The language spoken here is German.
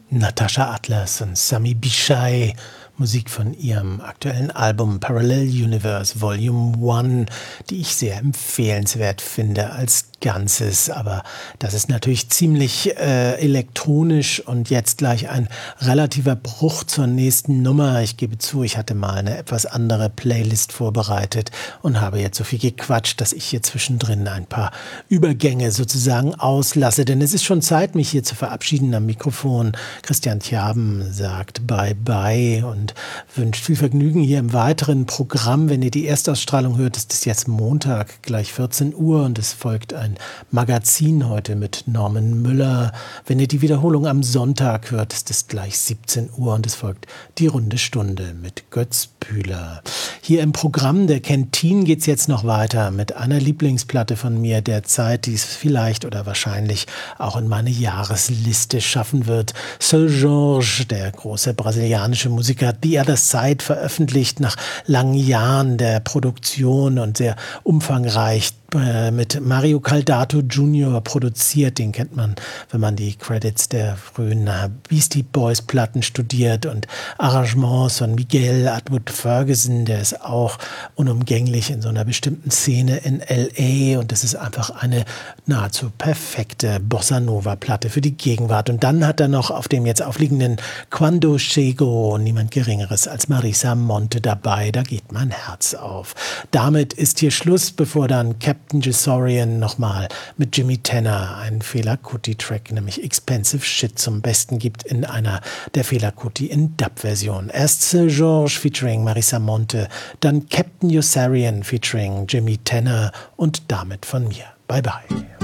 Natasha Atlas und Sami Bichai, Musik von ihrem aktuellen Album Parallel Universe Volume 1, die ich sehr empfehlenswert finde als Ganzes, aber das ist natürlich ziemlich elektronisch und jetzt gleich ein relativer Bruch zur nächsten Nummer. Ich gebe zu, ich hatte mal eine etwas andere Playlist vorbereitet und habe jetzt so viel gequatscht, dass ich hier zwischendrin ein paar Übergänge sozusagen auslasse, denn es ist schon Zeit, mich hier zu verabschieden am Mikrofon. Christian Tjaben sagt Bye-bye und wünscht viel Vergnügen hier im weiteren Programm. Wenn ihr die Erstausstrahlung hört, ist es jetzt Montag, gleich 14 Uhr und es folgt ein Magazin heute mit Norman Müller. Wenn ihr die Wiederholung am Sonntag hört, ist es gleich 17 Uhr und es folgt die Runde Stunde mit Götz Bühler. Hier im Programm der Canteen geht es jetzt noch weiter mit einer Lieblingsplatte von mir der Zeit, die es vielleicht oder wahrscheinlich auch in meine Jahresliste schaffen wird. Seu Jorge, der große brasilianische Musiker, hat The Other Side veröffentlicht nach langen Jahren der Produktion und sehr umfangreich mit Mario Caldato Jr. produziert. Den kennt man, wenn man die Credits der frühen Beastie Boys Platten studiert und Arrangements von Miguel Atwood Ferguson, der ist auch unumgänglich in so einer bestimmten Szene in L.A. und das ist einfach eine nahezu perfekte Bossa Nova Platte für die Gegenwart. Und dann hat er noch auf dem jetzt aufliegenden Quando Chego niemand Geringeres als Marisa Monte dabei. Da geht mein Herz auf. Damit ist hier Schluss, bevor dann Captain Jesorian nochmal mit Jimmy Tenor einen Fela Kuti-Track, nämlich Expensive Shit, zum Besten gibt in einer der Fela Kuti in Dub-Version. Erst Seu Jorge featuring Marisa Monte, dann Captain Jesorian featuring Jimmy Tenor und damit von mir. Bye bye.